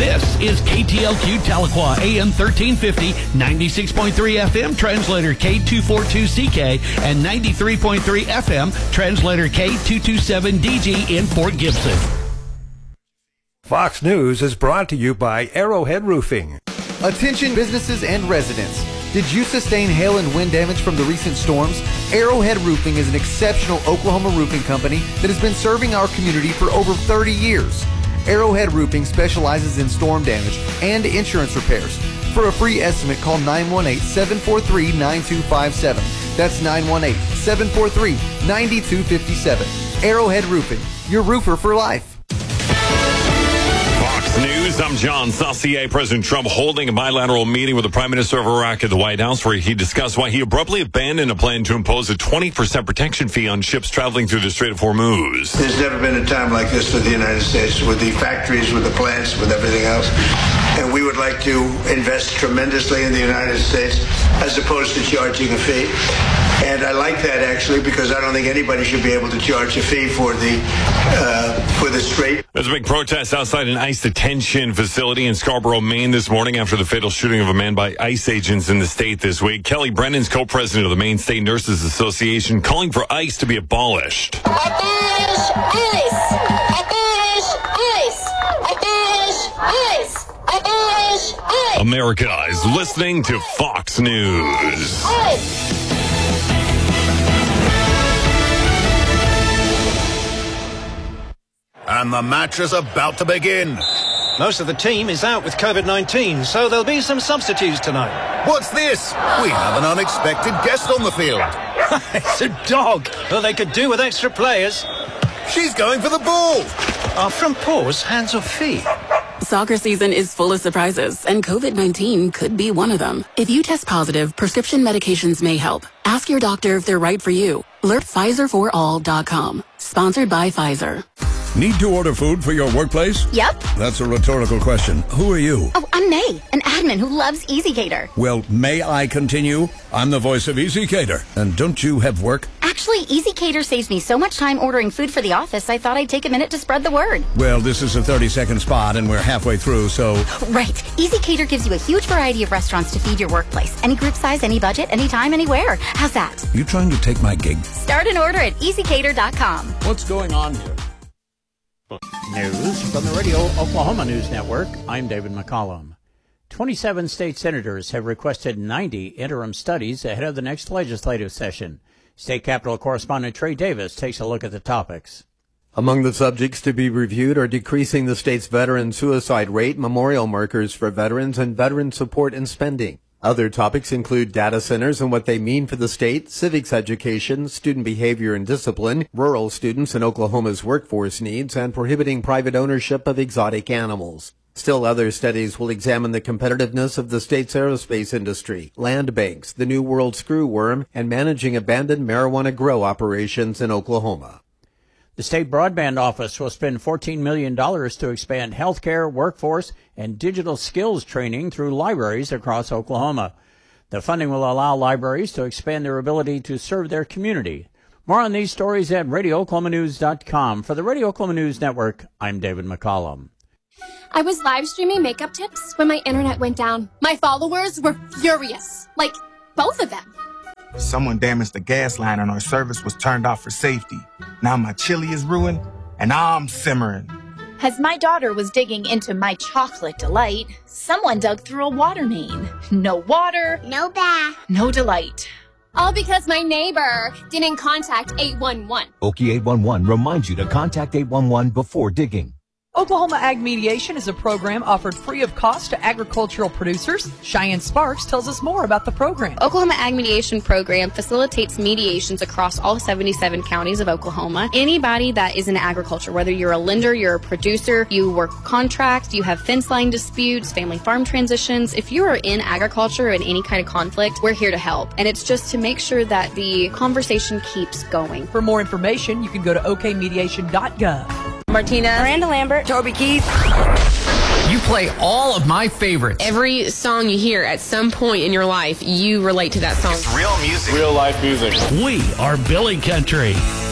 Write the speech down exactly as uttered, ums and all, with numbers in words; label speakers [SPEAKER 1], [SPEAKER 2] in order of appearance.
[SPEAKER 1] This is K T L Q Tahlequah, A M thirteen fifty, ninety-six point three F M, translator K two forty-two C K, and ninety-three point three F M, translator K two twenty-seven D G in Fort Gibson.
[SPEAKER 2] Fox News is brought to you by Arrowhead Roofing.
[SPEAKER 3] Attention businesses and residents. Did you sustain hail and wind damage from the recent storms? Arrowhead Roofing is an exceptional Oklahoma roofing company that has been serving our community for over thirty years. Arrowhead Roofing specializes in storm damage and insurance repairs. For a free estimate, call nine one eight, seven four three, nine two five seven. That's nine one eight, seven four three, nine two five seven. Arrowhead Roofing, your roofer for life.
[SPEAKER 4] News. I'm John Saucier. President Trump holding a bilateral meeting with the Prime Minister of Iraq at the White House, where he discussed why he abruptly abandoned a plan to impose a twenty percent protection fee on ships traveling through the Strait of Hormuz.
[SPEAKER 5] There's never been a time like this for the United States, with the factories, with the plants, with everything else. And we would like to invest tremendously in the United States as opposed to charging a fee. And I like that, actually, because I don't think anybody should be able to charge a fee for the uh, for the Strait.
[SPEAKER 4] There's a big protest outside an ICE detention facility in Scarborough, Maine this morning after the fatal shooting of a man by ICE agents in the state this week. Kelly Brennan's co-president of the Maine State Nurses Association, calling for ICE to be abolished.
[SPEAKER 6] Abolish ICE! Abolish ICE! Abolish ICE! Abolish ICE!
[SPEAKER 4] America is listening to Fox News.
[SPEAKER 6] ICE!
[SPEAKER 7] And the match is about to begin.
[SPEAKER 8] Most of the team is out with COVID nineteen, so there'll be some substitutes tonight.
[SPEAKER 7] What's this? We have an unexpected guest on the field.
[SPEAKER 8] It's a dog. Well, they could do with extra players.
[SPEAKER 7] She's going for the ball.
[SPEAKER 8] Are front paws hands or feet?
[SPEAKER 9] Soccer season is full of surprises, and COVID nineteen could be one of them. If you test positive, prescription medications may help. Ask your doctor if they're right for you. Learn Pfizer for all dot com. Sponsored by Pfizer.
[SPEAKER 10] Need to order food for your workplace?
[SPEAKER 11] Yep.
[SPEAKER 10] That's a rhetorical question. Who are you?
[SPEAKER 11] Oh, I'm May, an admin who loves EasyCater.
[SPEAKER 10] Well, may I continue? I'm the voice of EasyCater. And don't you have work?
[SPEAKER 11] Actually, EasyCater saves me so much time ordering food for the office, I thought I'd take a minute to spread the word.
[SPEAKER 10] Well, this is a thirty-second spot, and we're halfway through, so...
[SPEAKER 11] Right. EasyCater gives you a huge variety of restaurants to feed your workplace. Any group size, any budget, anytime, anywhere. How's that?
[SPEAKER 10] You trying to take my gig?
[SPEAKER 11] Start an order at easy cater dot com.
[SPEAKER 10] What's going on here?
[SPEAKER 12] News from the Radio Oklahoma News Network. I'm David McCollum. twenty-seven state senators have requested ninety interim studies ahead of the next legislative session. State Capitol correspondent Trey Davis takes a look at the topics.
[SPEAKER 13] Among the subjects to be reviewed are decreasing the state's veteran suicide rate, memorial markers for veterans, and veteran support and spending. Other topics include data centers and what they mean for the state, civics education, student behavior and discipline, rural students and Oklahoma's workforce needs, and prohibiting private ownership of exotic animals. Still other studies will examine the competitiveness of the state's aerospace industry, land banks, the New World screwworm, and managing abandoned marijuana grow operations in Oklahoma.
[SPEAKER 12] The State Broadband Office will spend fourteen million dollars to expand healthcare, workforce, and digital skills training through libraries across Oklahoma. The funding will allow libraries to expand their ability to serve their community. More on these stories at radio oklahoma news dot com. For the Radio Oklahoma News Network, I'm David McCollum.
[SPEAKER 14] I was live streaming makeup tips when my internet went down. My followers were furious. Like, both of them.
[SPEAKER 15] Someone damaged the gas line and our service was turned off for safety. Now my chili is ruined and I'm simmering.
[SPEAKER 16] As my daughter was digging into my chocolate delight, someone dug through a water main. No water,
[SPEAKER 14] no bath,
[SPEAKER 16] no delight.
[SPEAKER 14] All because my neighbor didn't contact eight one one.
[SPEAKER 17] Okie eight one one reminds you to contact eight one one before digging.
[SPEAKER 18] Oklahoma Ag Mediation is a program offered free of cost to agricultural producers. Cheyenne Sparks tells us more about the program.
[SPEAKER 19] Oklahoma Ag Mediation Program facilitates mediations across all seventy-seven counties of Oklahoma. Anybody that is in agriculture, whether you're a lender, you're a producer, you work contracts, you have fence line disputes, family farm transitions, if you are in agriculture in any kind of conflict, we're here to help. And it's just to make sure that the conversation keeps going.
[SPEAKER 18] For more information, you can go to o k mediation dot gov.
[SPEAKER 20] Martina,
[SPEAKER 21] Miranda Lambert,
[SPEAKER 20] Toby Keith.
[SPEAKER 22] You play all of my favorites.
[SPEAKER 23] Every song you hear at some point in your life, you relate to that song.
[SPEAKER 24] It's real music. Real life music.
[SPEAKER 1] We are Billy Country.